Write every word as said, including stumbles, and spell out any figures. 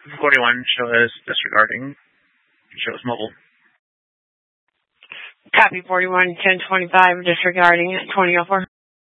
forty-one, show as disregarding. Show as mobile. Copy forty-one, ten twenty-five, disregarding at twenty oh four.